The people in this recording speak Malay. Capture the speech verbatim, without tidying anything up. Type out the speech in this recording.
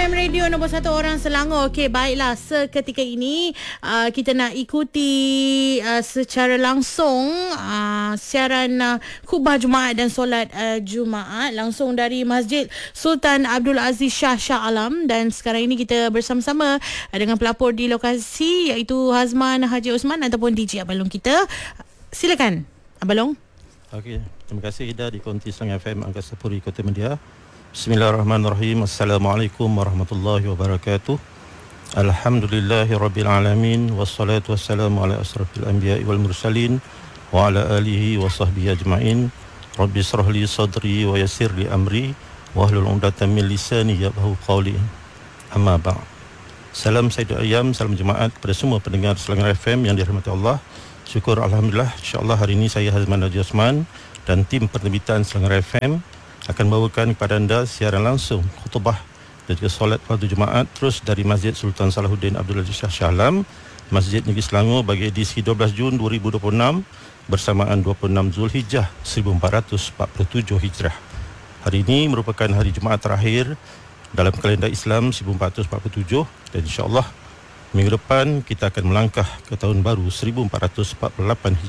Time Radio nombor satu orang Selangor. Okey, baiklah. Seketika ini uh, kita nak ikuti uh, secara langsung uh, siaran uh, khutbah Jumaat dan solat uh, Jumaat langsung dari Masjid Sultan Abdul Aziz Shah Shah Alam. Dan sekarang ini kita bersama-sama uh, dengan pelapor di lokasi iaitu Hazman Haji Osman ataupun D J Abalong kita. Silakan Abalong. Okey, terima kasih Ida di Konti Selangor F M Angkasa Puri Kota Media. Bismillahirrahmanirrahim. Assalamualaikum warahmatullahi wabarakatuh. Alhamdulillahirabbil alamin wassalatu wassalamu ala asrafil anbiya'i wal mursalin wa ala alihi wa sahbihi ajmain. Rabbi israh li sadri wa yassir li amri wahlul 'uqdatam min lisani yafqahu qawli. Amma ba'd. Salam Sayyidul Ayyam, salam jemaat kepada semua pendengar Selangor F M yang dirahmati Allah. Syukur alhamdulillah, insya-Allah hari ini saya Hazman Haji Osman dan tim penerbitan Selangor F M akan bawakan kepada anda siaran langsung khutbah dan juga solat fardu Jumaat terus dari Masjid Sultan Salahuddin Abdul Aziz Shah Shah Alam, Masjid Negeri Selangor bagi edisi dua belas Jun dua ribu dua puluh enam bersamaan dua puluh enam Zulhijjah seribu empat ratus empat puluh tujuh Hijrah. Hari ini merupakan hari Jumaat terakhir dalam kalender Islam seribu empat ratus empat puluh tujuh dan insya-Allah minggu depan kita akan melangkah ke tahun baru seribu empat ratus empat puluh lapan Hijrah.